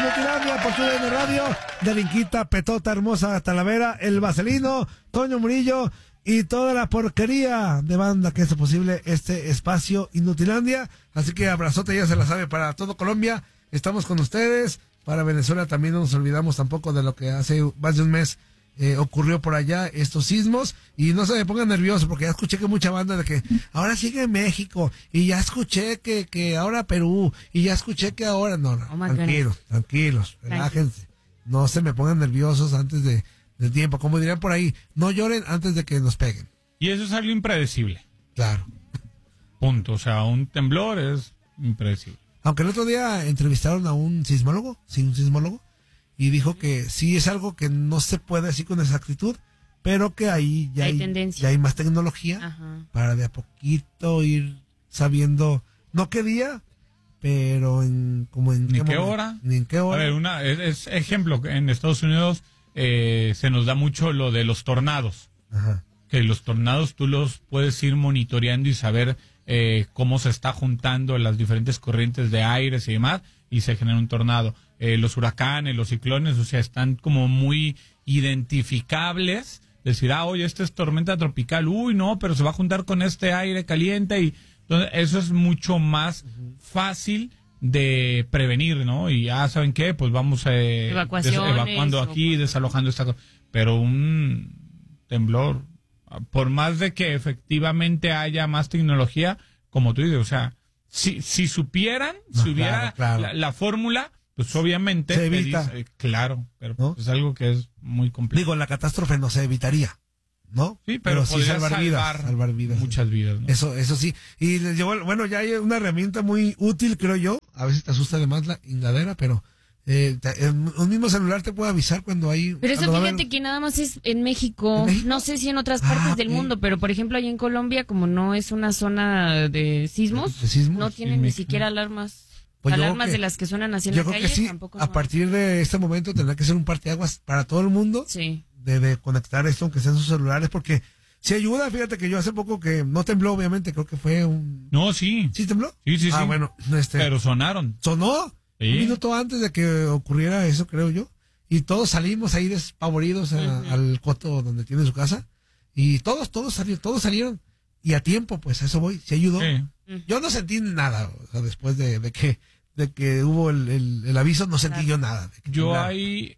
Inutilandia por TUDN Radio, Delinquita, Petota, Hermosa, Talavera, El Vaselino, Toño Murillo y toda la porquería de banda que hace posible este espacio Inutilandia. Así que abrazote, ya se la sabe, para todo Colombia. Estamos con ustedes. Para Venezuela también no nos olvidamos tampoco de lo que hace más de un mes ocurrió por allá, estos sismos. Y no se me pongan nerviosos, porque ya escuché que mucha banda de que ahora sigue México, y ya escuché que ahora Perú, y ya escuché que ahora... No, tranquilos, relájense. No se me pongan nerviosos antes del tiempo. Como dirían por ahí, no lloren antes de que nos peguen. Y eso es algo impredecible. Claro. Punto. O sea, un temblor es impredecible. Aunque el otro día entrevistaron a un sismólogo, y dijo que sí es algo que no se puede decir con exactitud, pero que ahí ya hay más tecnología. Ajá. Para de a poquito ir sabiendo, no qué día, pero ni en qué hora. A ver, es ejemplo, en Estados Unidos se nos da mucho lo de los tornados. Ajá. Que los tornados tú los puedes ir monitoreando y saber cómo se está juntando las diferentes corrientes de aires y demás, y se genera un tornado. Los huracanes, los ciclones, o sea, están como muy identificables. Decir, oye, esta es tormenta tropical, no, pero se va a juntar con este aire caliente, y entonces eso es mucho más fácil de prevenir, ¿no? Y ¿saben qué? Pues vamos evacuando aquí, desalojando esta cosa. Pero un temblor, por más de que efectivamente haya más tecnología, como tú dices, o sea, si supieran, si hubiera claro. La fórmula, pues obviamente se evita. Claro, pero ¿no? Es algo que es muy complejo. Digo, la catástrofe no se evitaría, ¿no? Sí, pero sí salvar vidas. Muchas vidas, ¿no? Eso sí. Y les llegó, bueno, ya hay una herramienta muy útil, creo yo. A veces te asusta además la hingadera, pero un mismo celular te puede avisar cuando hay... Pero eso fíjate que nada más es en México. No sé si en otras partes del mundo, pero por ejemplo allá en Colombia, como no es una zona de sismos, no tienen ni siquiera alarmas. Pues alarmas de las que suenan así en la calle. Sí, tampoco. A partir de este momento tendrá que ser un parteaguas para todo el mundo. Sí. De conectar esto, aunque sean sus celulares, porque si ayuda. Fíjate que yo hace poco que no tembló, obviamente, creo que fue un... No, sí. ¿Sí tembló? Sí. Bueno, pero sonaron. ¿Sonó? Sí. Un minuto antes de que ocurriera eso, creo yo. Y todos salimos ahí despavoridos al coto donde tiene su casa. Y todos salieron. Y a tiempo, pues a eso voy. Se ayudó. Sí. Yo no sentí nada, o sea, después de que hubo el aviso, no sentí yo nada. Ahí,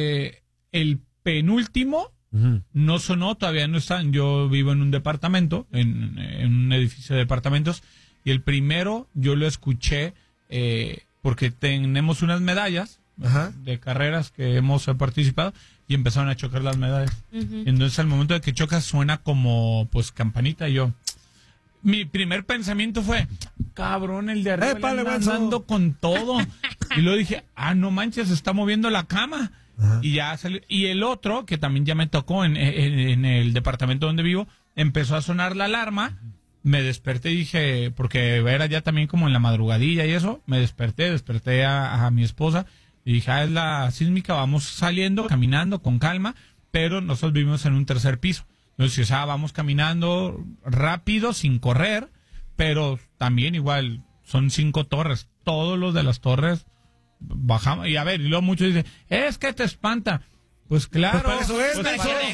el penúltimo no sonó, todavía no están. Yo vivo en un departamento, en un edificio de departamentos, y el primero yo lo escuché porque tenemos unas medallas de carreras que hemos participado, y empezaron a chocar las medallas. Entonces al momento de que chocas suena como pues campanita, y yo... Mi primer pensamiento fue, cabrón, el de arriba le anda dando con todo. Y luego dije, no manches, se está moviendo la cama. Y ya salió. Y el otro, que también ya me tocó en el departamento donde vivo, empezó a sonar la alarma. Me desperté y dije, porque era ya también como en la madrugadilla y eso, me desperté a mi esposa y dije, es la sísmica, vamos saliendo, caminando con calma, pero nosotros vivimos en un tercer piso. Entonces, vamos caminando rápido, sin correr, pero también igual, son 5 torres. Todos los de las torres bajamos. Y a ver, y luego muchos dicen, es que te espanta. Pues claro. Pues eso es.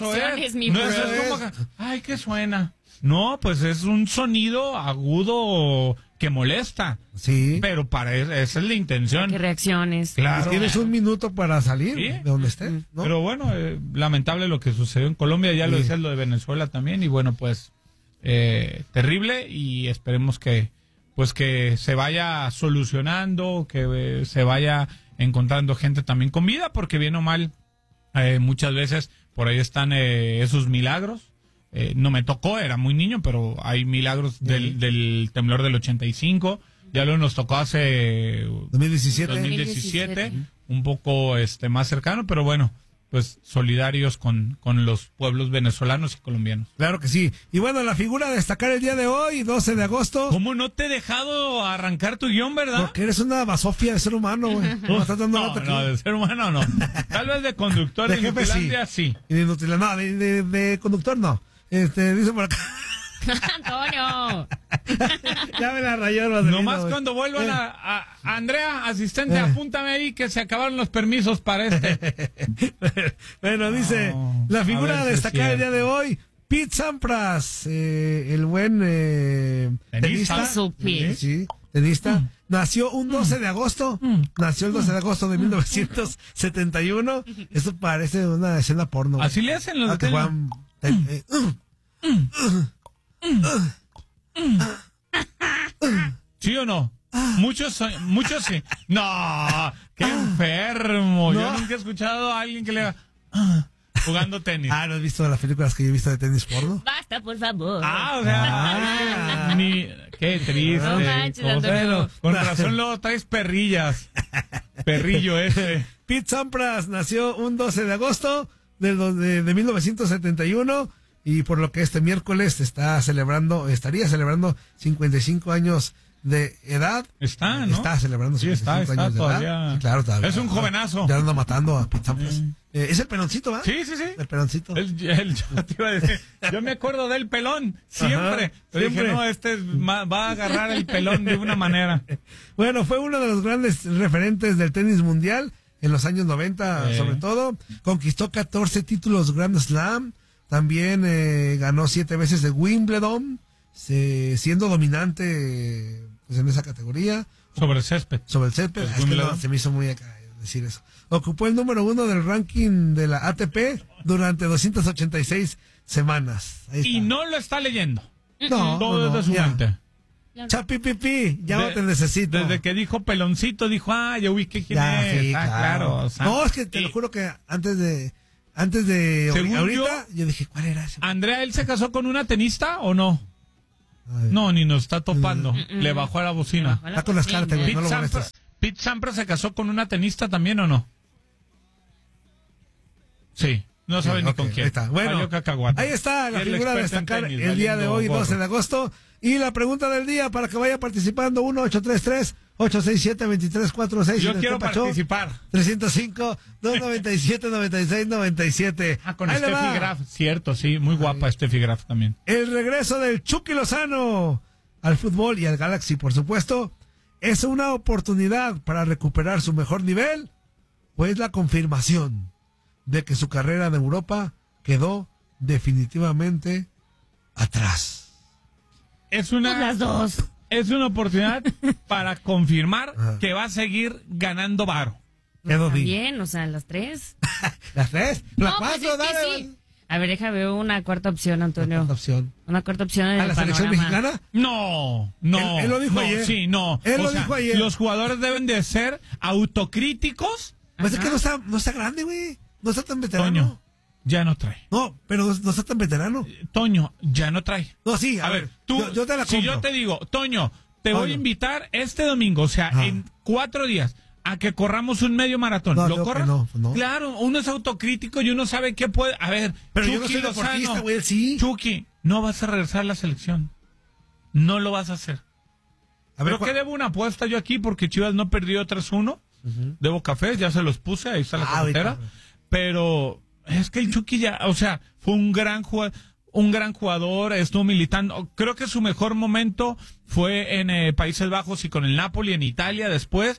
No es como, ay, ¿qué suena? No, pues es un sonido agudo que molesta. Sí. Pero esa es la intención. ¿Qué reacciones? Claro. Tienes un minuto para salir de donde estés, ¿no? Pero bueno, lamentable lo que sucedió en Colombia. Ya lo decías, lo de Venezuela también. Y bueno, pues, terrible. Y esperemos que se vaya solucionando, que se vaya encontrando gente también con vida, porque bien o mal, muchas veces por ahí están esos milagros. No me tocó, era muy niño, pero hay milagros del temblor del 85. Ya lo nos tocó hace 2017, un poco más cercano, pero bueno, pues solidarios con los pueblos venezolanos y colombianos. Claro que sí. Y bueno, la figura a destacar el día de hoy, 12 de agosto. ¿Cómo no te he dejado arrancar tu guión, verdad? Porque eres una basofia de ser humano, güey. No, de ser humano no. Tal vez de conductor de jefe Inutilandia, sí. Y de conductor no. Dice por acá. Antonio. Ya me la rayó el Vaselino. Nomás cuando vuelvan a Andrea, asistente, apúntame ahí que se acabaron los permisos para este. Bueno, dice, la figura a destacar el día de hoy, Pete Sampras, el buen tenista. Sí, tenista. Nació un 12 de agosto. Nació el 12 de agosto de 1971. Eso parece una escena porno. Así le hacen los que juegan, ¿sí o no? Muchos sí. No, qué enfermo. Yo nunca he escuchado a alguien que le haga jugando tenis. ¿No has visto las películas que yo he visto de tenis porno? Basta, por favor. O sea, qué triste. No manches, con razón luego traes perrillas. Perrillo ese. Pete Sampras nació un 12 de agosto de 1971 y por lo que este miércoles estaría celebrando 55 años de edad. Está, ¿no? Está celebrando 55 años de todavía. edad. Sí, claro, todavía. Es un jovenazo. Ya anda matando a Pete Sampras. Es el peloncito, ¿verdad? Sí. El peloncito. Yo te iba a decir, yo me acuerdo del pelón, siempre. Ajá, pero dije, no, va a agarrar el pelón de una manera. Bueno, fue uno de los grandes referentes del tenis mundial en los años 90, sobre todo. Conquistó 14 títulos Grand Slam. También ganó 7 veces de Wimbledon, siendo dominante pues, en esa categoría. Sobre el césped. Pues es que no, se me hizo muy acá decir eso. Ocupó el número 1 del ranking de la ATP durante 286 semanas. Y no lo está leyendo. No. Todo desde su mente. Chapi pipi, ya no te necesito. Desde que dijo peloncito, dijo, ya ubiqué quién es. Sí, claro. O sea, no, es que te lo juro que antes de ahorita, yo dije, ¿cuál era ese? Andrea, ¿él se casó con una tenista o no? No, ni nos está topando. Le bajó a la bocina. Está con las cartas, güey, no lo molestes. ¿Pete Sampras se casó con una tenista también o no? Sí. No sabe ni con quién. Ahí está. Bueno, ahí está la figura de destacar el día de hoy, 12 de agosto. Y la pregunta del día para que vaya participando, 1-833-867-2346. Yo quiero participar. 305-297-9697. Con Steffi Graf, cierto, sí, muy guapa Steffi Graf también. El regreso del Chucky Lozano al fútbol y al Galaxy, por supuesto, ¿es una oportunidad para recuperar su mejor nivel? ¿O es la confirmación de que su carrera en Europa quedó definitivamente atrás? Las dos. Es una oportunidad para confirmar que va a seguir ganando varo. También, o sea, las tres. ¿Las tres? ¿Las cuatro? Pues dale. Sí. A ver, veo una cuarta opción, Antonio. Una cuarta opción en ¿a la selección mexicana? No. Él lo dijo ayer. Sí, no. Él lo dijo ayer. Los jugadores deben de ser autocríticos. Pues es que no está grande, güey. No está tan veterano. Toño, ya no trae. No, pero no está tan veterano. Toño, ya no trae. No, sí, a ver, tú, yo te la compro. Si yo te digo, Toño, te voy a invitar este domingo, o sea, en 4 días, a que corramos un medio maratón. ¿Lo corras? No. Claro, uno es autocrítico y uno sabe qué puede. A ver, pero Chucky yo no soy deportista, güey, sí. Chucky, no vas a regresar a la selección. No lo vas a hacer. A ver, ¿qué debo una apuesta yo aquí? Porque Chivas no perdió 3-1. Debo cafés, ya se los puse, ahí está la cafetera. Pero es que el Chucky ya, o sea, fue un gran jugador, estuvo militando. Creo que su mejor momento fue en Países Bajos y con el Napoli en Italia después.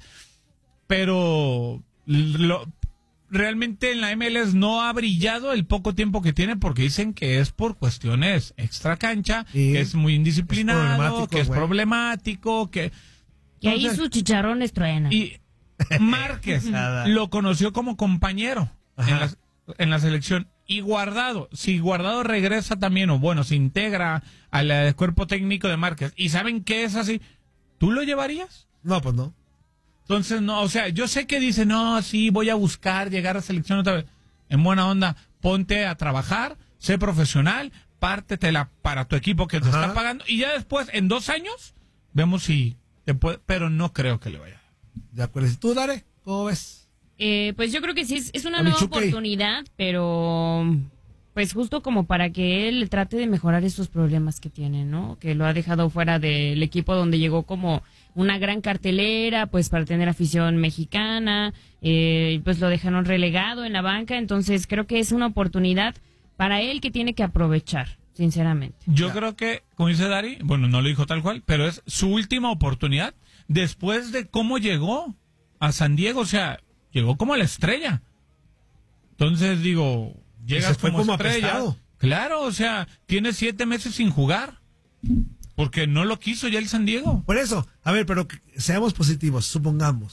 Pero realmente en la MLS no ha brillado el poco tiempo que tiene porque dicen que es por cuestiones extra cancha, que es muy indisciplinado, que es problemático, que ahí sus chicharrones truenan. Y Márquez lo conoció como compañero en la selección. Y Guardado, si Guardado regresa también, o bueno, se integra al cuerpo técnico de Márquez, y saben que es así, ¿tú lo llevarías? No, pues no. Entonces, no, o sea, yo sé que dice, no, sí, voy a buscar llegar a selección otra vez. En buena onda, ponte a trabajar, sé profesional, pártetela para tu equipo que te está pagando, y ya después, en 2 años, vemos si te puede, pero no creo que le vaya. De acuerdo. ¿Tú, Dare? ¿Cómo ves? Pues yo creo que sí, es una nueva oportunidad, pero pues justo como para que él trate de mejorar esos problemas que tiene, ¿no? Que lo ha dejado fuera del equipo donde llegó como una gran cartelera, pues para tener afición mexicana, pues lo dejaron relegado en la banca, entonces creo que es una oportunidad para él que tiene que aprovechar. sinceramente. Yo creo que, como dice Dari, bueno, no lo dijo tal cual, pero es su última oportunidad después de cómo llegó a San Diego, o sea, llegó como la estrella. Entonces, digo, llegas como estrella. Apestado. Claro, o sea, tiene 7 meses sin jugar. Porque no lo quiso ya el San Diego. Por eso, a ver, pero seamos positivos, supongando.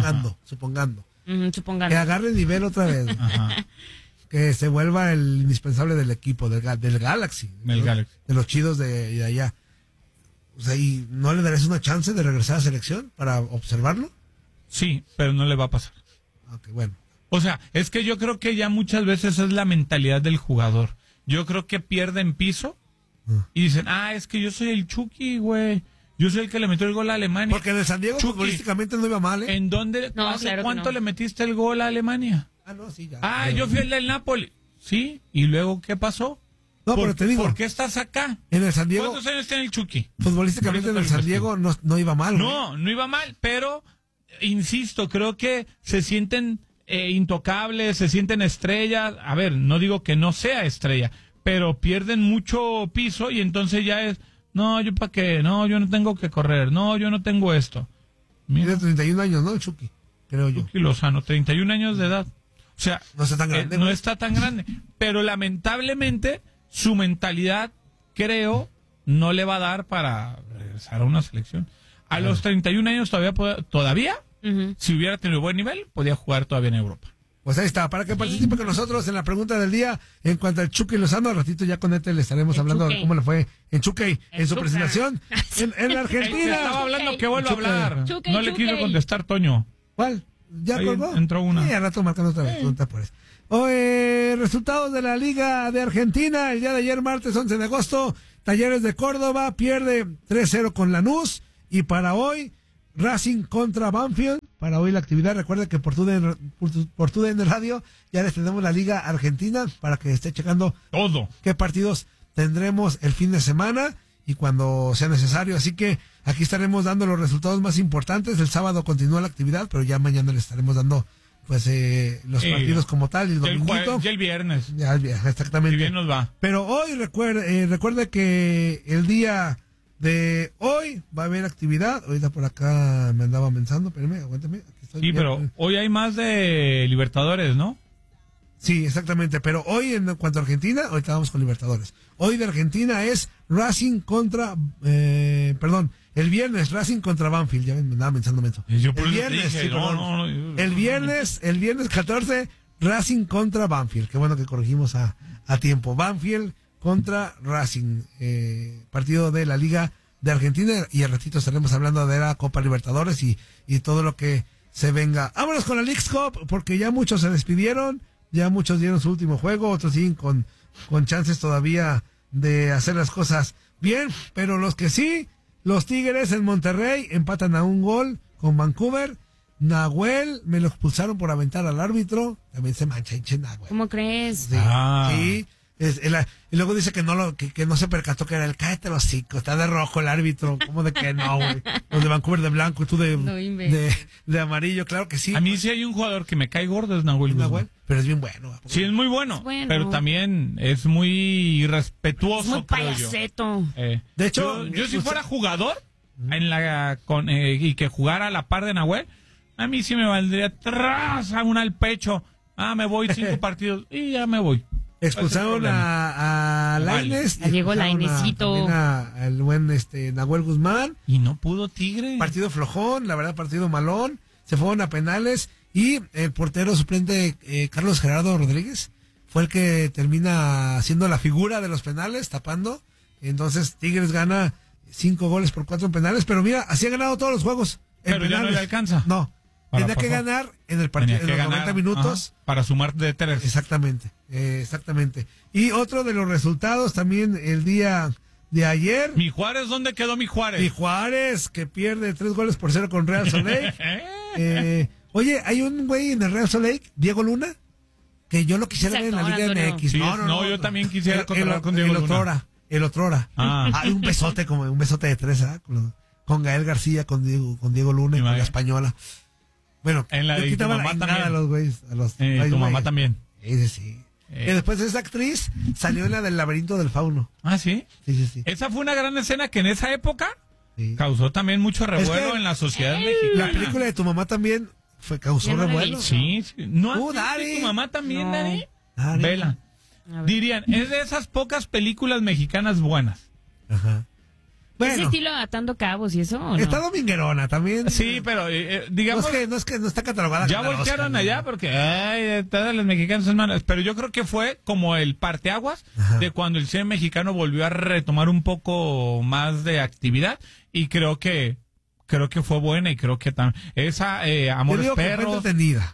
Que agarre el nivel otra vez. Ajá. Que se vuelva el indispensable del equipo, del Galaxy. Galaxy. De los chidos de allá. O sea, ¿y no le darías una chance de regresar a selección para observarlo? Sí, pero no le va a pasar. Ok, bueno. O sea, es que yo creo que ya muchas veces es la mentalidad del jugador. Yo creo que pierden piso y dicen, es que yo soy el Chucky, güey. Yo soy el que le metió el gol a Alemania. Porque en el San Diego Chucky, futbolísticamente no iba mal, ¿eh? ¿En dónde? No, claro ¿Cuánto le metiste el gol a Alemania? No, sí, ya. Yo fui el del Napoli. Sí, ¿y luego qué pasó? No, pero te digo. ¿Por qué estás acá? En el San Diego. ¿Cuántos años tiene el Chucky? Futbolísticamente en el San Diego no iba mal. No iba mal, pero, insisto, creo que se sienten intocables, se sienten estrellas. A ver, no digo que no sea estrella, pero pierden mucho piso y entonces ya es, no, ¿yo para qué? No, yo no tengo que correr, no, yo no tengo esto. Tiene 31 años, ¿no, Chucky? Creo yo. Chucky Lozano, 31 años de edad. O sea, no está tan grande. No está tan grande, pero lamentablemente su mentalidad, creo, no le va a dar para regresar a una selección. A los 31 años todavía si hubiera tenido buen nivel, podía jugar todavía en Europa. Pues ahí está, para que participe con nosotros en la pregunta del día en cuanto al Chucky Lozano. Al ratito ya con le estaremos hablando de cómo le fue en Chucky en su presentación en la Argentina. Estaba hablando que vuelvo a hablar. No le quiso contestar Toño. ¿Cuál? ¿Ya colgó? Entró una. Sí, al rato marcando otra vez. Pregunta por eso. Resultados de la Liga de Argentina. El día de ayer, martes 11 de agosto, Talleres de Córdoba pierde 3-0 con Lanús. Y para hoy, Racing contra Banfield. Para hoy la actividad, recuerda que por TUDN Radio ya les tenemos la Liga Argentina para que esté checando todo qué partidos tendremos el fin de semana y cuando sea necesario. Así que aquí estaremos dando los resultados más importantes. El sábado continúa la actividad, pero ya mañana le estaremos dando pues los partidos como tal y el dominguito. Ya el viernes. Ya el viernes, exactamente. Y bien nos va. Pero hoy recuerde que el día de hoy va a haber actividad. Ahorita por acá me andaba pensando, espérame, aguántame. Aquí estoy. Sí, pero hoy hay más de Libertadores, ¿no? Sí, exactamente, pero hoy en cuanto a Argentina, ahorita vamos con Libertadores. Hoy de Argentina es Racing contra, el viernes Racing contra Banfield, ya me andaba pensando. El viernes 14 Racing contra Banfield, qué bueno que corregimos a tiempo. Banfield contra Racing, partido de la Liga de Argentina, y al ratito estaremos hablando de la Copa Libertadores y todo lo que se venga. Vámonos con la Leagues Cup, porque ya muchos se despidieron, ya muchos dieron su último juego, otros siguen con chances todavía de hacer las cosas bien, pero los que sí, los Tigres en Monterrey empatan a 1 gol con Vancouver. Nahuel me lo expulsaron por aventar al árbitro, también se mancha Nahuel. ¿Cómo crees? Sí. Y luego dice que no se percató que era el cállate los hocico, está de rojo el árbitro, ¿cómo de que no, güey? Los de Vancouver de blanco y tú de amarillo, claro que sí. A mí sí hay un jugador que me cae gordo, es Nahuel. Pero es bien bueno. Sí, es muy bueno, pero también es muy irrespetuoso. Es muy payaseto. De hecho, yo si fuera jugador y que jugara a la par de Nahuel, a mí sí me valdría a una al pecho. Me voy 5 partidos y ya me voy. Expulsaron a Lainez. Llegó Lainezito. Al buen Nahuel Guzmán. Y no pudo Tigre. Partido flojón, la verdad, partido malón. Se fueron a penales. Y el portero suplente, Carlos Gerardo Rodríguez, fue el que termina siendo la figura de los penales, tapando. Entonces Tigres gana 5-4 en penales. Pero mira, así ha ganado todos los juegos. Pero ya no le alcanza. No. Tenía que ganar en el partido, en los 90 minutos. Para sumar de 3. Exactamente. Y otro de los resultados también el día de ayer. ¿Mi Juárez? ¿Dónde quedó mi Juárez? Mi Juárez, que pierde 3-0 con Real Salt Lake. Oye, hay un güey en el Real Salt Lake, Diego Luna, que yo lo quisiera ver en la Liga MX. Sí, no, yo también quisiera contratar con Diego Luna. El otrora. Hay un besote de 3, con Gael García, con Diego Luna y con la española. Bueno, en la de tu mamá también. A los güeyes, tu mamá también. Sí. Que después de esa actriz salió en la del Laberinto del Fauno. ¿Ah, sí? Sí. Esa fue una gran escena que en esa época causó también mucho revuelo en la sociedad mexicana. La película de tu mamá también causó revuelo. Sí. ¿No has visto Dari. tu mamá también, No. Dari? Dari. Vela. Dirían, es de esas pocas películas mexicanas buenas. Ajá. ¿Ese Bueno, estilo Atando Cabos y eso o no? está dominguerona también. Sí, pero digamos... No es que no está catalogada. Ya como la voltearon Oscar, allá ¿no? porque todos los mexicanos son malos. Pero yo creo que fue como el parteaguas de cuando el cine mexicano volvió a retomar un poco más de actividad. Y creo que fue buena y creo que también... Esa Amores Yo digo que fue Perros... entretenida.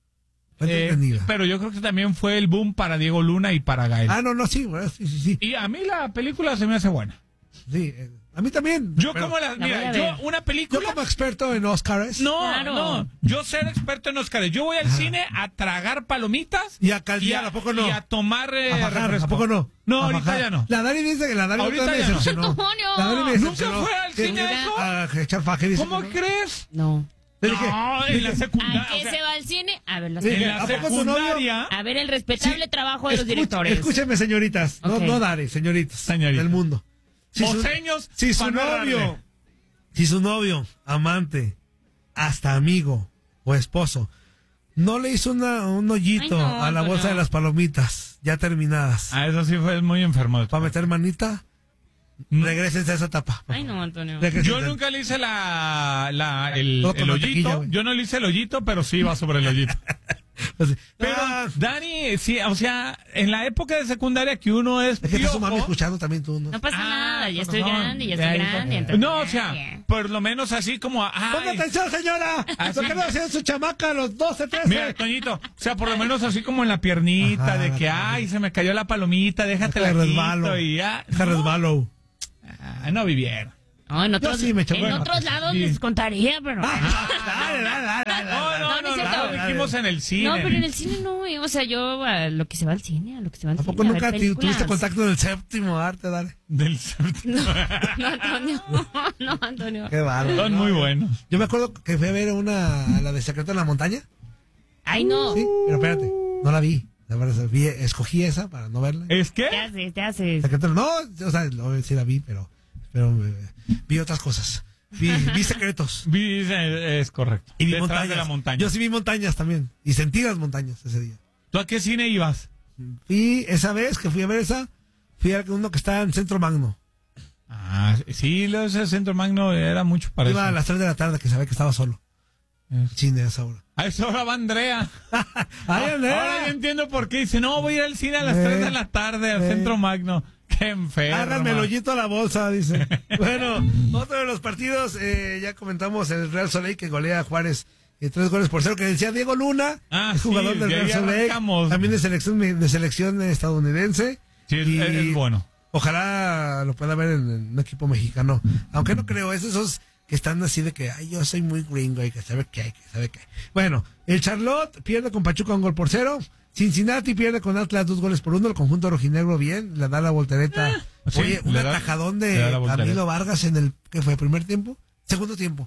Pero yo creo que también fue el boom para Diego Luna y para Gael. No, sí, bueno, sí. Y a mí la película se me hace buena. Sí, a mí también. Yo pero como la... voy Mira, a yo ver. una yo película... como experto en Oscars Claro. Yo ser experto en Oscars. Yo voy al cine a tragar palomitas y a caldear, ¿a poco no? y a tomar a bajar, refresco. ¿a poco no? No, A ahorita bajar. ya no. La Dari dice que la Dari Ahorita otra me ya no. decepcionó. Antonio. La Dari me ¿Nunca decepcionó. fue al cine Que- eso? A echar faje, dice ¿Cómo que no. crees? No. Le dije, No, en la secundaria. ¿A qué se va al cine? A ver las Dije, En la ¿a poco tu novio? secundaria... A ver el respetable Sí, trabajo de los directores. Escúchenme, señoritas. Ok. No Dari, señoritas. Señorita. Del mundo. Moseños, Si su pa' no novio, errarle. si su novio, amante, hasta amigo o esposo, no le hizo un hoyito Ay, no, a la bolsa no. de las palomitas ya terminadas Eso sí fue muy enfermo. de tu para parte. meter manita, regrésense a esa etapa. Ay, no, Antonio. Regrésense. Yo nunca le hice el Todo con mantequilla, hoyito. güey. Yo no le hice el hoyito, pero sí iba sobre el hoyito. Pues, Pero, Dani, sí, o sea, en la época de secundaria que uno es es que está su piojo- mami escuchando también tú, ¿no? No pasa nada, ya con estoy razón. grande, ya estoy Ya, grande. ya. Antonio. No, o sea, Ya. por lo menos así como... ¡Ponga Ay, atención, señora! Así. Lo que no hacía su chamaca a los 12, 13. mira, Toñito, o sea, por lo menos así como en la piernita, Ajá, de que, ay, se me cayó la palomita, déjate la resbalo. y ya. Deja resbalo. No vivieron. No, en otros, sí me eché en bueno. otros lados Sí. les contaría, pero... Dale. No es cierto. Dijimos en el cine. No, pero en el cine no, o sea, yo a lo que se va al cine, ¿A poco nunca tuviste contacto del séptimo arte, dale? Del... No, Antonio, no, Antonio. Qué bárbaro. Son muy buenos. Yo me acuerdo que fui a ver la de Secreto en la Montaña. Ay, no. Sí, pero espérate, no la vi. La verdad, escogí esa para no verla. ¿Es qué? Te haces. Secreto, no, o sea, sí la vi, pero vi otras cosas. Vi secretos. Es correcto. Y vi Detrás montañas. de la montaña. Yo sí vi montañas también. Y sentí las montañas ese día. ¿Tú a qué cine ibas? Fui esa vez que fui a ver esa, fui a uno que está en Centro Magno. Sí, ese Centro Magno era mucho para Iba a eso. las 3 de la tarde que sabía que estaba solo. Cine a esa hora. A esa hora va Andrea. ¡Ay, Andrea! Ahora yo entiendo por qué dice, no, voy a ir al cine a las 3 de la tarde al Centro Magno. Qué enfermo. Háganme el hoyito a la bolsa, dice. Bueno, otro de los partidos, ya comentamos el Real Soleil que golea a Juárez 3-0, que decía Diego Luna, es jugador sí, del de Real ahí Soleil, arrancamos. también de selección estadounidense. Sí, y es bueno. Ojalá lo pueda ver en un equipo mexicano, aunque no creo, es esos que están así de que, ay, yo soy muy gringo y que sabe que hay, que sabe que hay. Bueno, el Charlotte pierde con Pachuca 1-0. Cincinnati pierde con Atlas 2-1. El conjunto rojinegro bien, le da la voltereta. Sí, Oye, un atajadón de Camilo Vargas en el, ¿qué fue? ¿Primer tiempo? Segundo tiempo.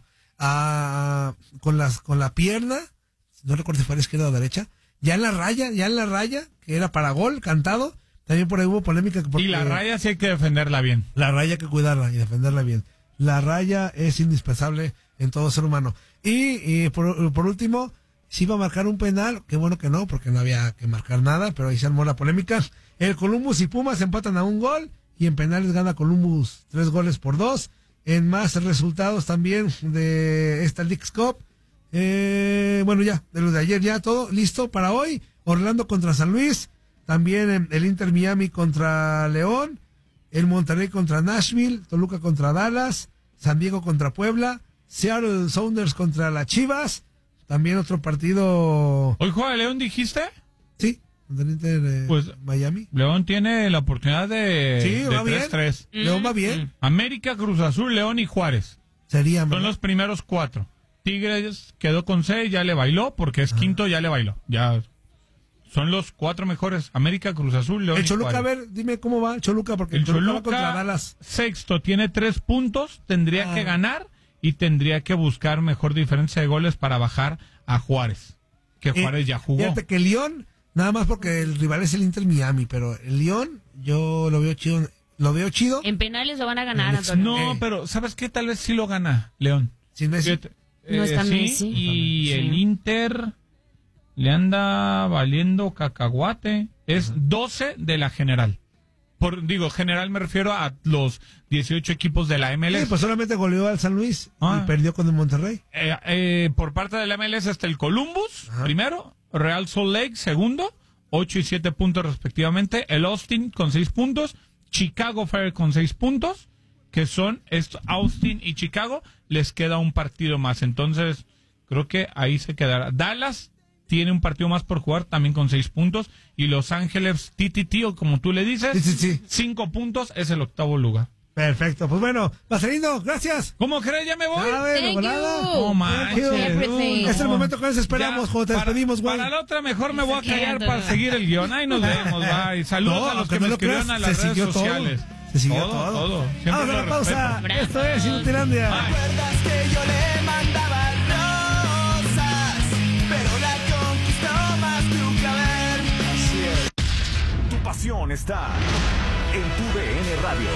Con la pierna, no recuerdo si fue a la izquierda o a la derecha, ya en la raya, que era para gol, cantado. También por ahí hubo polémica. Y la raya sí hay que defenderla bien. La raya hay que cuidarla y defenderla bien. La raya es indispensable en todo ser humano. Y por último, si iba a marcar un penal, qué bueno que no, porque no había que marcar nada, pero ahí se armó la polémica. El Columbus y Pumas empatan a 1 gol y en penales gana Columbus 3-2. En más resultados también de esta Leagues Cup. Bueno, ya, de los de ayer ya todo listo para hoy. Orlando contra San Luis. También el Inter Miami contra León. El Monterrey contra Nashville. Toluca contra Dallas. San Diego contra Puebla. Seattle Sounders contra las Chivas. También otro partido. ¿Hoy juega León, dijiste? Sí, contra el Inter Pues, Miami. León tiene la oportunidad de va bien. 3-3. León va bien. América, Cruz Azul, León y Juárez. Serían. Son los primeros 4. Tigres quedó con 6, ya le bailó, porque es quinto, ya le bailó. Ya son los 4 mejores. América, Cruz Azul, León El y Choluca, a Juárez. ver, dime cómo va el Choluca, porque El el Choluca va Choluca, contra Dallas. sexto, tiene 3 puntos, tendría que ganar y tendría que buscar mejor diferencia de goles para bajar a Juárez, que Juárez ya jugó. Fíjate que León Nada más porque el rival es el Inter Miami, pero el Lyon yo lo veo chido. En penales lo van a ganar, Antonio. No, pero ¿sabes qué? Tal vez sí lo gana León. Sin Messi. No está Messi. Y el Inter le anda valiendo cacahuate. Es 12 de la general. General me refiero a los 18 equipos de la MLS. Sí, pues solamente goleó al San Luis y perdió con el Monterrey. Por parte de la MLS está el Columbus, primero, Real Salt Lake, segundo, 8 y 7 puntos respectivamente, el Austin con 6 puntos, Chicago Fire con 6 puntos, que son Austin y Chicago, les queda un partido más, entonces creo que ahí se quedará. Dallas tiene un partido más por jugar, también con 6 puntos, y Los Ángeles TTT, o como tú le dices, 5 puntos, es el octavo lugar. Perfecto, pues bueno, Marcelino, gracias. ¿Cómo crees? ¿Ya me voy? No manches. Es el momento que nos esperamos cuando te despedimos, güey. Para la otra mejor me voy a callar para seguir el guión. Ahí nos vemos, bye. Saludos a los que me escribieron a las redes sociales. Se siguió todo. Vamos a la pausa. Esto es Inutilandia. ¿Recuerdas que yo le mandaba rosas, pero la conquistó más que Claver? Así es. Tu pasión está en tu DN Radio.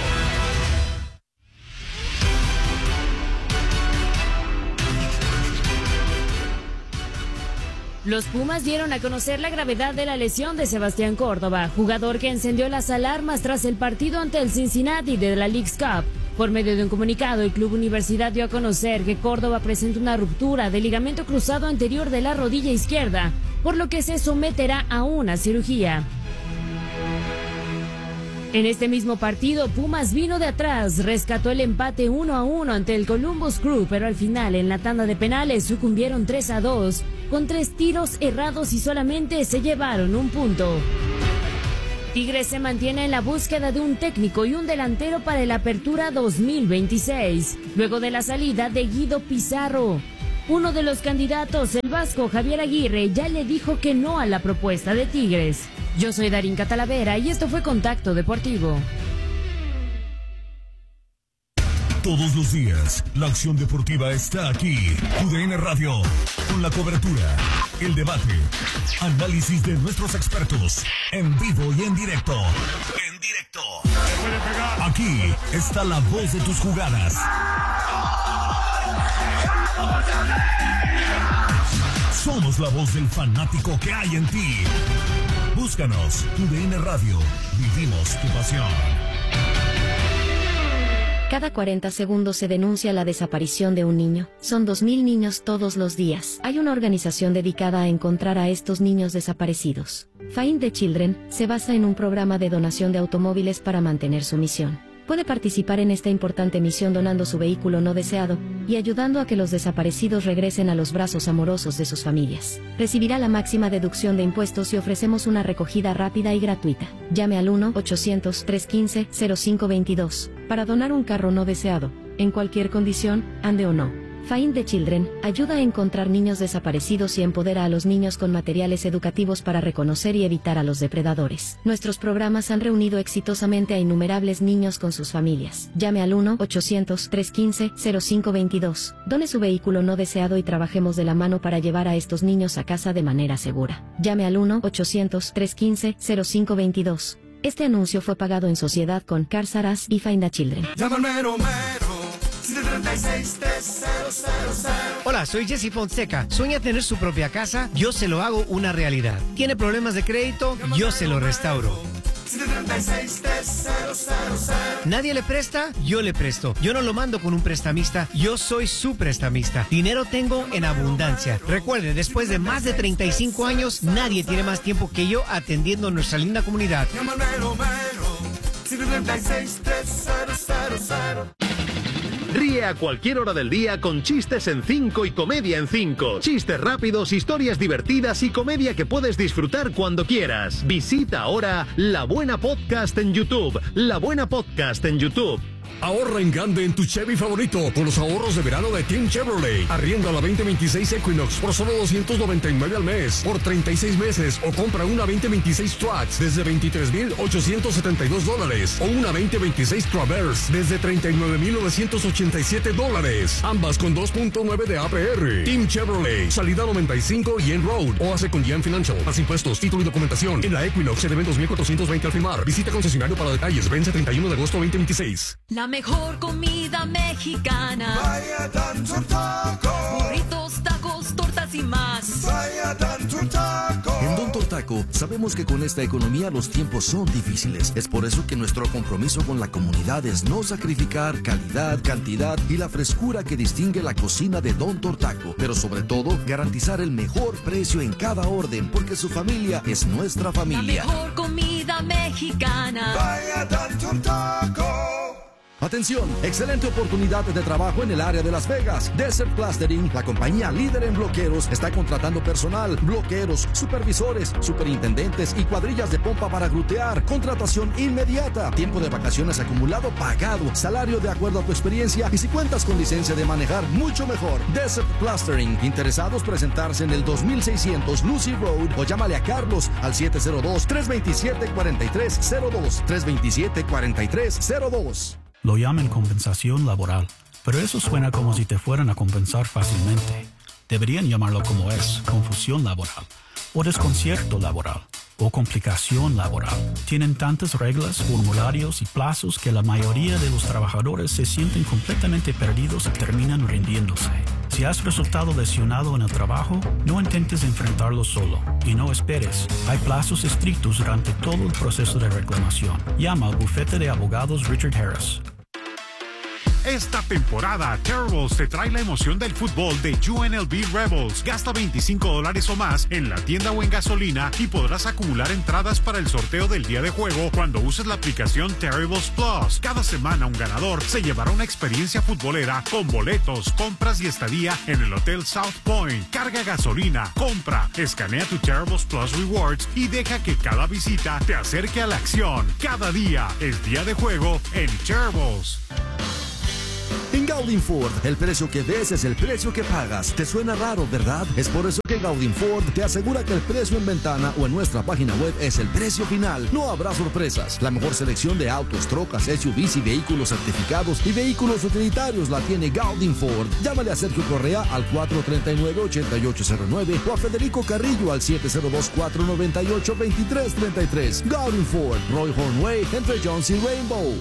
Los Pumas dieron a conocer la gravedad de la lesión de Sebastián Córdoba, jugador que encendió las alarmas tras el partido ante el Cincinnati de la Leagues Cup. Por medio de un comunicado, el Club Universidad dio a conocer que Córdoba presenta una ruptura del ligamento cruzado anterior de la rodilla izquierda, por lo que se someterá a una cirugía. En este mismo partido, Pumas vino de atrás, rescató el empate 1-1 ante el Columbus Crew, pero al final en la tanda de penales sucumbieron 3-2, con 3 tiros errados y solamente se llevaron un punto. Tigres se mantiene en la búsqueda de un técnico y un delantero para el Apertura 2026, luego de la salida de Guido Pizarro. Uno de los candidatos, el vasco Javier Aguirre, ya le dijo que no a la propuesta de Tigres. Yo soy Darinka Talavera y esto fue Contacto Deportivo. Todos los días, la acción deportiva está aquí. UDN Radio, con la cobertura, el debate, análisis de nuestros expertos, en vivo y en directo. Aquí está la voz de tus jugadas. Somos la voz del fanático que hay en ti. Búscanos, UDN Radio. Vivimos tu pasión. Cada 40 segundos se denuncia la desaparición de un niño. Son 2.000 niños todos los días. Hay una organización dedicada a encontrar a estos niños desaparecidos. Find the Children se basa en un programa de donación de automóviles para mantener su misión. Puede participar en esta importante misión donando su vehículo no deseado y ayudando a que los desaparecidos regresen a los brazos amorosos de sus familias. Recibirá la máxima deducción de impuestos y ofrecemos una recogida rápida y gratuita. Llame al 1-800-315-0522 para donar un carro no deseado, en cualquier condición, ande o no. Find the Children ayuda a encontrar niños desaparecidos y empodera a los niños con materiales educativos para reconocer y evitar a los depredadores. Nuestros programas han reunido exitosamente a innumerables niños con sus familias. Llame al 1-800-315-0522. Done su vehículo no deseado y trabajemos de la mano para llevar a estos niños a casa de manera segura. Llame al 1-800-315-0522. Este anuncio fue pagado en sociedad con Cars R Us y Find the Children. Hola, soy Jesse Fonseca. ¿Sueña tener su propia casa? Yo se lo hago una realidad. ¿Tiene problemas de crédito? Yo se lo restauro. ¿Nadie le presta? Yo le presto. Yo no lo mando con un prestamista, yo soy su prestamista. Dinero tengo en abundancia. Recuerde, después de más de 35 años, nadie tiene más tiempo que yo atendiendo nuestra linda comunidad. Ríe a cualquier hora del día con Chistes en 5 y Comedia en 5. Chistes rápidos, historias divertidas y comedia que puedes disfrutar cuando quieras. Visita ahora La Buena Podcast en YouTube. La Buena Podcast en YouTube. Ahorra en grande en tu Chevy favorito con los ahorros de verano de Team Chevrolet. Arrienda la 2026 Equinox por solo $299 al mes por 36 meses o compra una 2026 Trax desde $23,872 o una 2026 Traverse desde $39,987. Ambas con 2.9 de APR. Team Chevrolet, salida 95 y en Road o hace con GM Financial. Más impuestos, título y documentación. En la Equinox se deben 2,420 al firmar. Visita concesionario para detalles. Vence 31 de agosto 2026. La mejor comida mexicana. Vaya Don Taco. Burritos, tacos, tortas y más. Vaya Don Taco. En Don Taco sabemos que con esta economía los tiempos son difíciles. Es por eso que nuestro compromiso con la comunidad es no sacrificar calidad, cantidad y la frescura que distingue la cocina de Don Taco. Pero sobre todo, garantizar el mejor precio en cada orden, porque su familia es nuestra familia. La mejor comida mexicana. Vaya Don Taco. Atención, excelente oportunidad de trabajo en el área de Las Vegas. Desert Plastering, la compañía líder en bloqueros, está contratando personal, bloqueros, supervisores, superintendentes y cuadrillas de pompa para grutear. Contratación inmediata, tiempo de vacaciones acumulado pagado, salario de acuerdo a tu experiencia y si cuentas con licencia de manejar, mucho mejor. Desert Plastering, interesados presentarse en el 2600 Lucy Road o llámale a Carlos al 702-327-4302, 327-4302. Lo llaman compensación laboral, pero eso suena como si te fueran a compensar fácilmente. Deberían llamarlo como es, confusión laboral, o desconcierto laboral, o complicación laboral. Tienen tantas reglas, formularios y plazos que la mayoría de los trabajadores se sienten completamente perdidos y terminan rindiéndose. Si has resultado lesionado en el trabajo, no intentes enfrentarlo solo y no esperes. Hay plazos estrictos durante todo el proceso de reclamación. Llama al bufete de abogados Richard Harris. Esta temporada, Terribles te trae la emoción del fútbol de UNLV Rebels. Gasta $25 o más en la tienda o en gasolina y podrás acumular entradas para el sorteo del día de juego cuando uses la aplicación Terribles Plus. Cada semana un ganador se llevará una experiencia futbolera con boletos, compras y estadía en el Hotel South Point. Carga gasolina, compra, escanea tu Terribles Plus Rewards y deja que cada visita te acerque a la acción. Cada día es día de juego en Terribles. En Gaudin Ford, el precio que ves es el precio que pagas. ¿Te suena raro, verdad? Es por eso que Gaudin Ford te asegura que el precio en ventana o en nuestra página web es el precio final. No habrá sorpresas. La mejor selección de autos, trocas, SUVs y vehículos certificados y vehículos utilitarios la tiene Gaudin Ford. Llámale a Sergio Correa al 439-8809 o a Federico Carrillo al 702-498-2333. Gaudin Ford, Roy Hornway, entre Jones y Rainbow.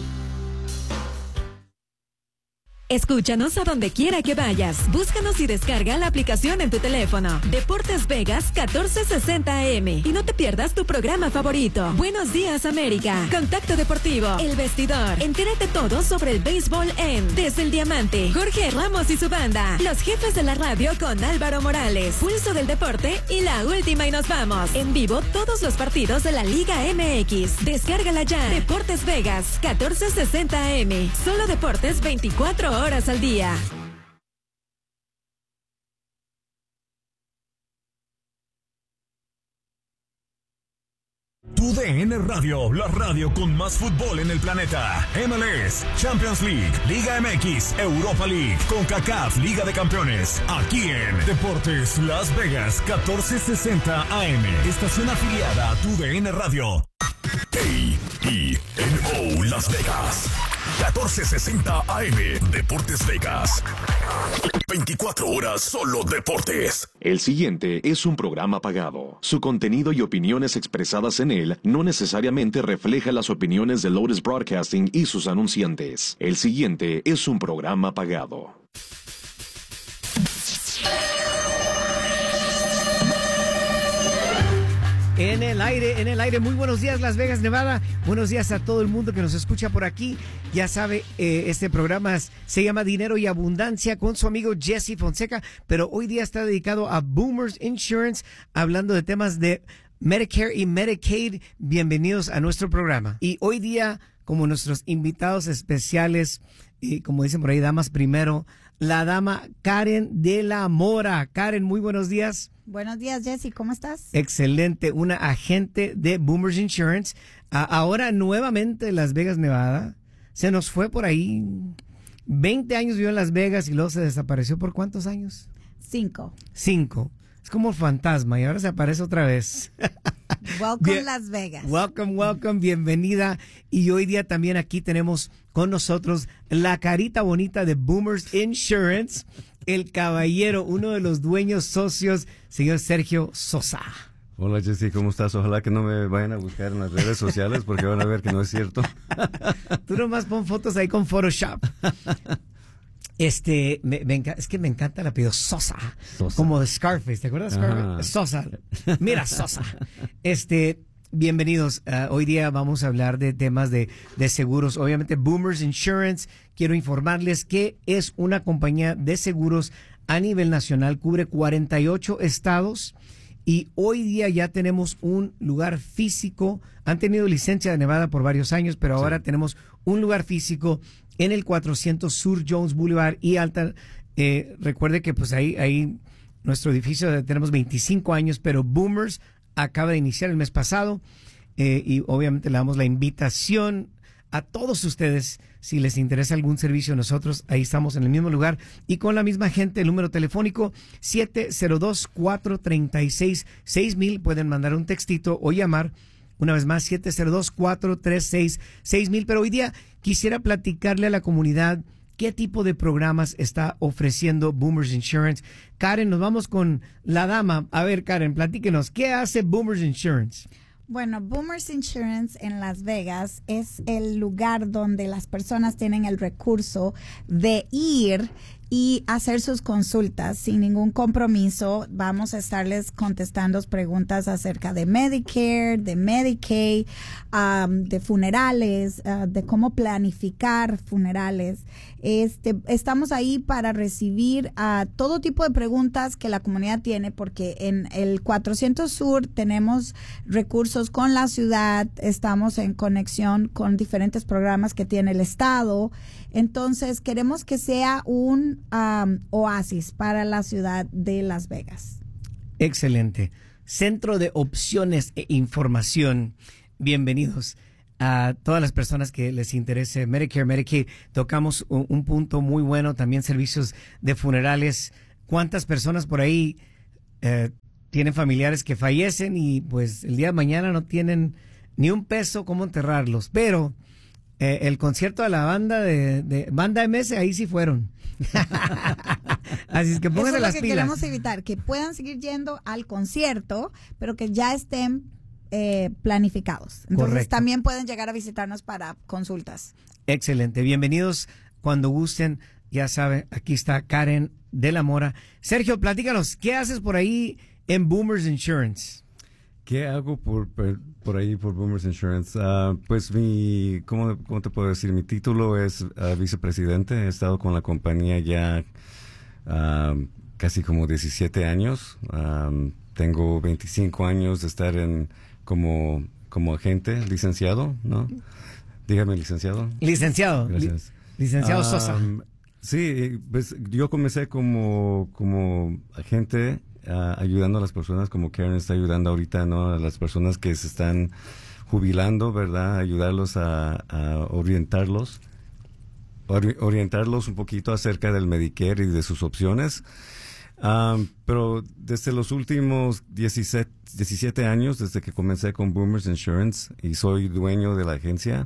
Escúchanos a donde quiera que vayas. Búscanos y descarga la aplicación en tu teléfono. Deportes Vegas 1460 AM. Y no te pierdas tu programa favorito. Buenos días, América. Contacto Deportivo. El Vestidor. Entérate todo sobre el béisbol en Desde el Diamante. Jorge Ramos y su banda. Los Jefes de la Radio con Álvaro Morales. Pulso del Deporte y La Última y Nos Vamos. En vivo todos los partidos de la Liga MX. Descárgala ya. Deportes Vegas 1460 AM. Solo deportes 24 horas al día. Tu DN Radio, la radio con más fútbol en el planeta. MLS, Champions League, Liga MX, Europa League, CONCACAF, Liga de Campeones. Aquí en Deportes Las Vegas 1460 AM. Estación afiliada a Tu DN Radio. KENO Las Vegas 1460 AM. Deportes Vegas. 24 horas solo deportes. El siguiente es un programa pagado. Su contenido y opiniones expresadas en él no necesariamente refleja las opiniones de Lotus Broadcasting y sus anunciantes. El siguiente es un programa pagado. En el aire, muy buenos días Las Vegas, Nevada, buenos días a todo el mundo que nos escucha por aquí. Ya sabe, este programa se llama Dinero y Abundancia con su amigo Jesse Fonseca, pero hoy día está dedicado a Boomers Insurance, hablando de temas de Medicare y Medicaid. Bienvenidos a nuestro programa. Y hoy día, como nuestros invitados especiales, y como dicen por ahí, damas primero, la dama Karen de la Mora. Karen, muy buenos días. Buenos días, Jesse, ¿cómo estás? Excelente, una agente de Boomers Insurance. Ahora nuevamente en Las Vegas, Nevada. se nos fue por ahí. 20 años vivió en Las Vegas y luego se desapareció. ¿Por cuántos años? 5. Es como fantasma y ahora se aparece otra vez. Welcome Las Vegas. Welcome, bienvenida. Y hoy día también aquí tenemos con nosotros la carita bonita de Boomers Insurance, el caballero, uno de los dueños socios, señor Sergio Sosa. Hola Jessy, ¿cómo estás? Ojalá que no me vayan a buscar en las redes sociales porque van a ver que no es cierto. Tú nomás pon fotos ahí con Photoshop. Es que me encanta el apellido Sosa. Como de Scarface, ¿te acuerdas de Scarface? Sosa. Mira, Sosa. Bienvenidos. Hoy día vamos a hablar de temas de seguros. Obviamente, Boomers Insurance. Quiero informarles que es una compañía de seguros a nivel nacional. Cubre 48 estados. Y hoy día ya tenemos un lugar físico. Han tenido licencia de Nevada por varios años, pero ahora tenemos un lugar físico en el 400 Sur Jones Boulevard y Alta. Recuerde que pues ahí nuestro edificio tenemos 25 años, pero Boomers acaba de iniciar el mes pasado y obviamente le damos la invitación a todos ustedes. Si les interesa algún servicio, nosotros ahí estamos en el mismo lugar y con la misma gente. El número telefónico 702-436-6000. Pueden mandar un textito o llamar. Una vez más, 702-436-6000. Pero hoy día quisiera platicarle a la comunidad qué tipo de programas está ofreciendo Boomers Insurance. Karen, nos vamos con la dama. A ver, Karen, platíquenos. ¿Qué hace Boomers Insurance? Bueno, Boomers Insurance en Las Vegas es el lugar donde las personas tienen el recurso de ir y hacer sus consultas sin ningún compromiso. Vamos a estarles contestando preguntas acerca de Medicare, de Medicaid, de funerales, de cómo planificar funerales. Estamos ahí para recibir todo tipo de preguntas que la comunidad tiene, porque en el 400 Sur tenemos recursos con la ciudad, estamos en conexión con diferentes programas que tiene el estado. Entonces queremos que sea un oasis para la ciudad de Las Vegas. Excelente. Centro de Opciones e Información. Bienvenidos a todas las personas que les interese Medicare, Medicaid. Tocamos un punto muy bueno, también servicios de funerales. ¿Cuántas personas por ahí tienen familiares que fallecen y pues el día de mañana no tienen ni un peso cómo enterrarlos? Pero el concierto de la banda de Banda MS, ahí sí fueron. Así es que pónganse las pilas. Eso es lo que queremos evitar, que puedan seguir yendo al concierto, pero que ya estén planificados. Entonces Correcto. También pueden llegar a visitarnos para consultas. Excelente. Bienvenidos cuando gusten. Ya saben, aquí está Karen de la Mora. Sergio, platícanos, ¿qué haces por ahí en Boomers Insurance? ¿Qué hago por ahí por Boomers Insurance? Pues ¿cómo te puedo decir? Mi título es vicepresidente. He estado con la compañía ya casi como 17 años. Tengo 25 años de estar como agente licenciado, ¿no? Dígame, licenciado. Licenciado. Gracias. Licenciado Sosa. Sí, pues yo comencé como agente ayudando a las personas, como Karen está ayudando ahorita, ¿no? A las personas que se están jubilando, ¿verdad? Ayudarlos a orientarlos un poquito acerca del Medicare y de sus opciones. Pero desde los últimos 17 años, desde que comencé con Boomers Insurance y soy dueño de la agencia,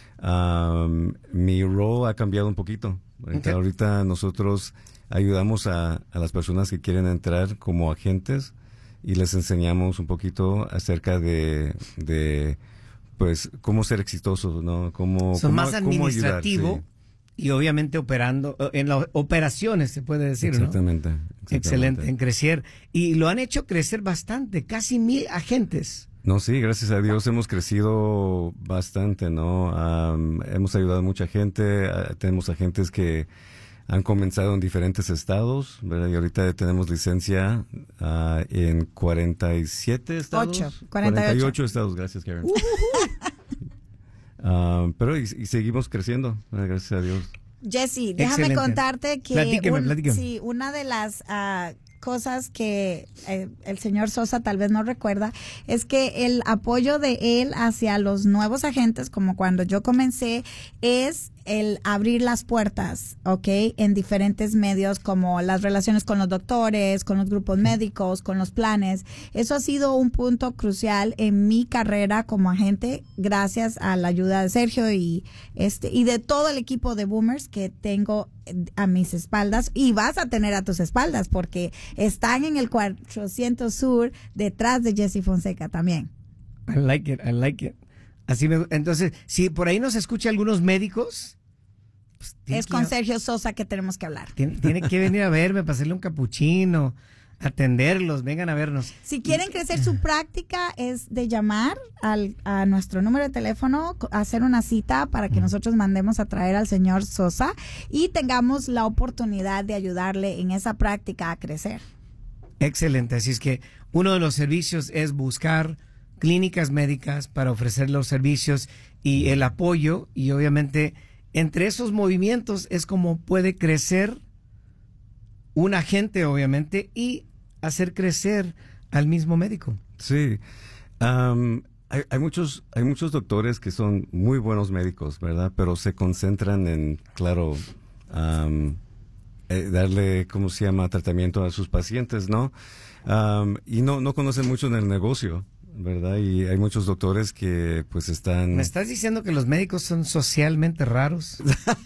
mi rol ha cambiado un poquito. Okay. Ahorita nosotros ayudamos a las personas que quieren entrar como agentes y les enseñamos un poquito acerca de pues cómo ser exitosos, ¿no? Son más administrativo ayudar, sí. Y obviamente operando en las operaciones, se puede decir, exactamente, ¿no? Excelente, en crecer. Y lo han hecho crecer bastante, casi 1,000 agentes. No, sí, gracias a Dios hemos crecido bastante, ¿no? Hemos ayudado a mucha gente, tenemos agentes que han comenzado en diferentes estados, ¿verdad? Y ahorita tenemos licencia en 47 estados. 48 estados, gracias, Karen. Pero y seguimos creciendo, gracias a Dios. Jessy, déjame contarte que platíqueme. Sí, una de las cosas que el señor Sosa tal vez no recuerda es que el apoyo de él hacia los nuevos agentes, como cuando yo comencé, es el abrir las puertas, ¿ok? En diferentes medios como las relaciones con los doctores, con los grupos médicos, con los planes. Eso ha sido un punto crucial en mi carrera como agente, gracias a la ayuda de Sergio y de todo el equipo de Boomers que tengo a mis espaldas y vas a tener a tus espaldas porque están en el 400 Sur detrás de Jesse Fonseca también. I like it. Así entonces, si por ahí nos escucha algunos médicos, pues es con Sergio Sosa que tenemos que hablar. Tiene que venir a verme, para hacerle un capuchino, atenderlos, vengan a vernos. Si quieren crecer su práctica, es de llamar a nuestro número de teléfono, hacer una cita para que nosotros mandemos a traer al señor Sosa y tengamos la oportunidad de ayudarle en esa práctica a crecer. Excelente, así es que uno de los servicios es buscar clínicas médicas para ofrecer los servicios y el apoyo, y obviamente entre esos movimientos es como puede crecer un agente, obviamente, y hacer crecer al mismo médico. Sí, hay muchos doctores que son muy buenos médicos, ¿verdad? Pero se concentran en, claro, darle, ¿cómo se llama?, tratamiento a sus pacientes, ¿no? Y no conocen mucho en el negocio, ¿verdad? Y hay muchos doctores que pues están... ¿Me estás diciendo que los médicos son socialmente raros?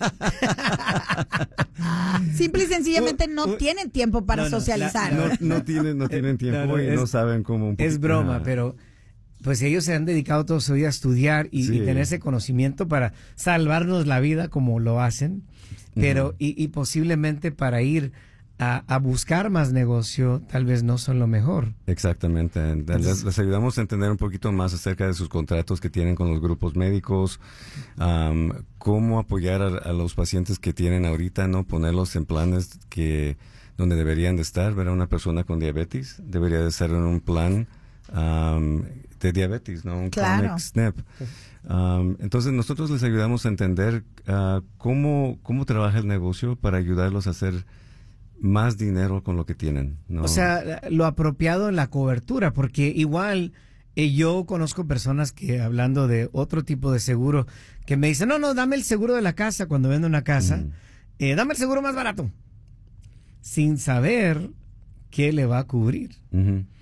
Simple y sencillamente no tienen tiempo para socializar. No tienen tiempo y no saben cómo... Es broma, pero pues ellos se han dedicado toda su vida a estudiar y tener ese conocimiento para salvarnos la vida como lo hacen, pero y posiblemente para ir a buscar más negocio, tal vez no son lo mejor. Exactamente. Les ayudamos a entender un poquito más acerca de sus contratos que tienen con los grupos médicos, cómo apoyar a los pacientes que tienen ahorita, no ponerlos en planes donde deberían de estar. ¿Verdad? Una persona con diabetes debería de estar en un plan de diabetes, ¿no? Un chronic SNP. Entonces nosotros les ayudamos a entender cómo trabaja el negocio para ayudarlos a hacer más dinero con lo que tienen, ¿no? O sea, lo apropiado en la cobertura, porque igual yo conozco personas que, hablando de otro tipo de seguro, que me dicen, no, dame el seguro de la casa cuando vendo una casa, dame el seguro más barato, sin saber qué le va a cubrir.